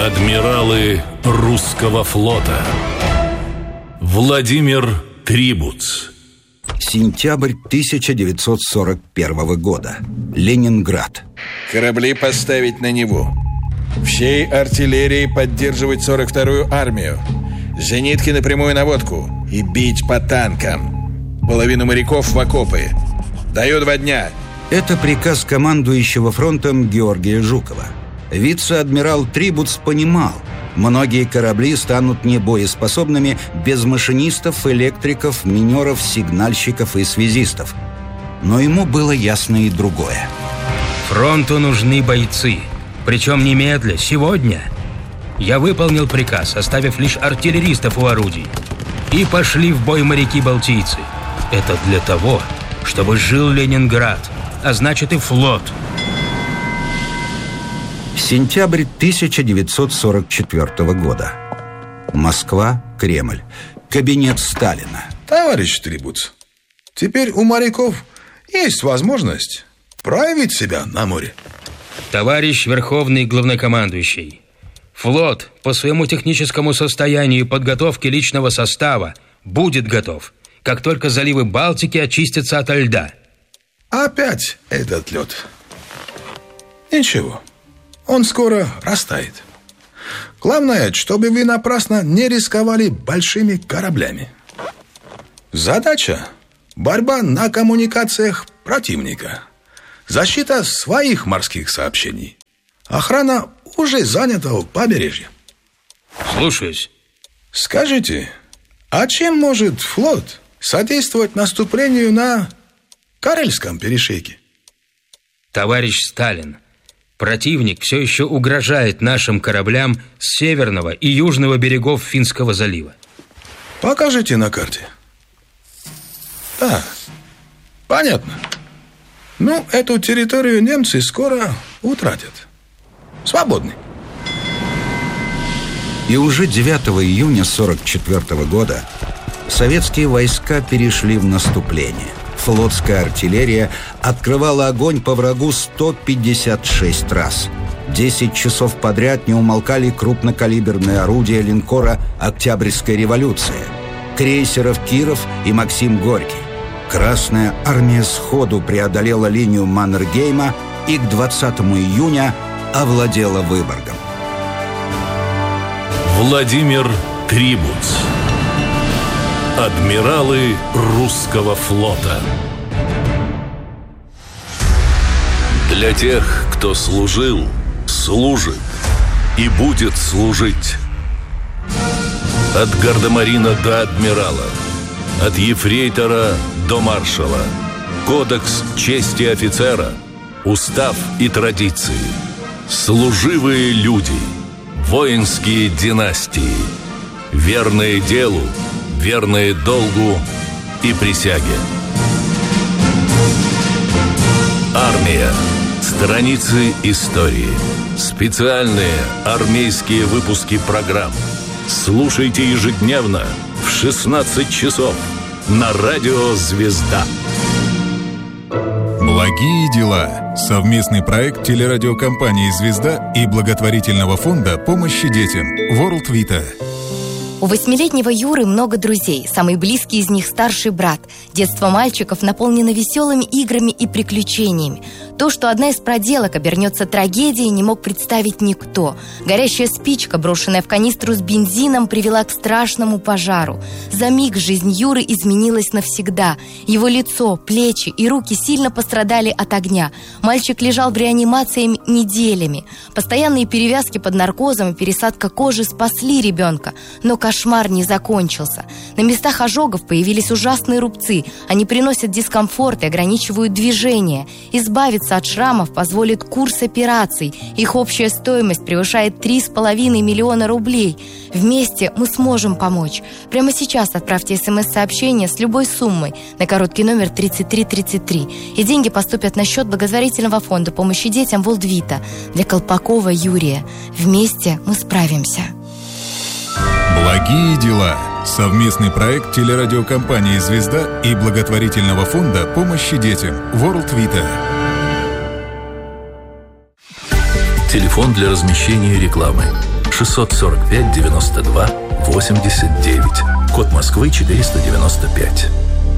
Адмиралы русского флота. Владимир Трибуц. Сентябрь 1941 года. Ленинград. Корабли поставить на Неву. Всей артиллерии поддерживать 42-ю армию. Зенитки на прямую наводку. И бить по танкам. Половину моряков в окопы. Даю 2 дня. Это приказ командующего фронтом Георгия Жукова. Вице-адмирал Трибуц понимал, многие корабли станут небоеспособными без машинистов, электриков, минеров, сигнальщиков и связистов. Но ему было ясно и другое. Фронту нужны бойцы, причем немедля, сегодня. Я выполнил приказ, оставив лишь артиллеристов у орудий. И пошли в бой моряки-балтийцы. Это для того, чтобы жил Ленинград, а значит и флот. Сентябрь 1944 года. Москва, Кремль. Кабинет Сталина. Товарищ Трибуц, теперь у моряков есть возможность проявить себя на море. Товарищ Верховный Главнокомандующий, флот по своему техническому состоянию и подготовке личного состава будет готов, как только заливы Балтики очистятся ото льда. Опять этот лед. Ничего, он скоро растает. Главное, чтобы вы напрасно не рисковали большими кораблями. Задача – борьба на коммуникациях противника. Защита своих морских сообщений. Охрана уже занята у побережья. Слушаюсь. Скажите, а чем может флот содействовать наступлению на Карельском перешейке? Товарищ Сталин, противник все еще угрожает нашим кораблям с северного и южного берегов Финского залива. Покажите на карте. Да, понятно. Ну, эту территорию немцы скоро утратят. Свободны. И уже 9 июня 1944 года советские войска перешли в наступление. Флотская артиллерия открывала огонь по врагу 156 раз. 10 часов подряд не умолкали крупнокалиберные орудия линкора «Октябрьская революция», крейсеров «Киров» и «Максим Горький». Красная армия сходу преодолела линию Маннергейма и к 20 июня овладела Выборгом. Владимир Трибуц. Адмиралы русского флота. Для тех, кто служил, служит и будет служить. От гардемарина до адмирала, от ефрейтора до маршала. Кодекс чести офицера, устав и традиции. Служивые люди, воинские династии, верные делу, верные долгу и присяге. Армия. Страницы истории. Специальные армейские выпуски программ. Слушайте ежедневно в 16 часов на радио «Звезда». Благие дела. Совместный проект телерадиокомпании «Звезда» и благотворительного фонда помощи детям World Vita. У 8-летнего Юры много друзей. Самый близкий из них – старший брат. Детство мальчиков наполнено веселыми играми и приключениями. То, что одна из проделок обернется трагедией, не мог представить никто. Горящая спичка, брошенная в канистру с бензином, привела к страшному пожару. За миг жизнь Юры изменилась навсегда. Его лицо, плечи и руки сильно пострадали от огня. Мальчик лежал в реанимации неделями. Постоянные перевязки под наркозом и пересадка кожи спасли ребенка. Но кошмар не закончился. На местах ожогов появились ужасные рубцы. Они приносят дискомфорт и ограничивают движение. Избавиться от шрамов позволит курс операций. Их общая стоимость превышает 3,5 миллиона рублей. Вместе мы сможем помочь. Прямо сейчас отправьте СМС-сообщение с любой суммой на короткий номер 3333. И деньги поступят на счет благотворительного фонда помощи детям World Vita для Колпакова Юрия. Вместе мы справимся. Благие дела. Совместный проект телерадиокомпании «Звезда» и благотворительного фонда помощи детям World Vita. Телефон для размещения рекламы 645 92 89. Код Москвы 495.